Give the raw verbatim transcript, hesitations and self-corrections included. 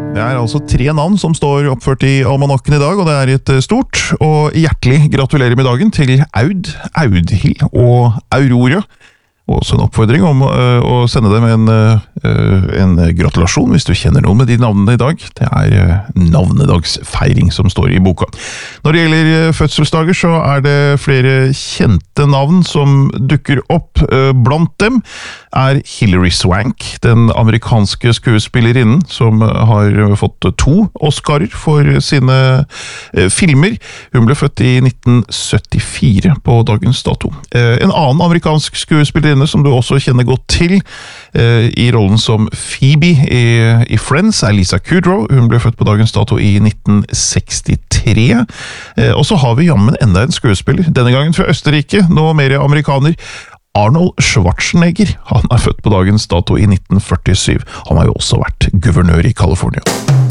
Det er altså tre navn som står oppført i almanakken i dag, og det er et stort og hjertelig gratulerer med dagen til Aud, Audhild og Aurora. Og også en oppfordring om uh, å sende dem en, uh, en gratulasjon hvis du kjenner noen med de navnene i dag. Det er uh, navnedagsfeiring som står i boka. Når det gjelder uh, fødselsdager så er det flere kjente navn som dukker opp. Uh, blant dem er Hilary Swank, den amerikanske skuespillerinnen som uh, har fått to Oscarer for sine uh, filmer. Hun ble født i nitten syttifire på dagens dato. Uh, en annen amerikansk skuespillerinne som du også kjenner godt til eh, i rollen som Phoebe i, i Friends, er Lisa Kudrow. Hun ble født på dagens dato i nitten sekstitre. Eh, og så har vi jammen enda en skuespiller, denne gangen fra Østerrike, nå mer amerikaner. Arnold Schwarzenegger, han er født på dagens dato i nitten førtisju. Han har jo også vært guvernør i California.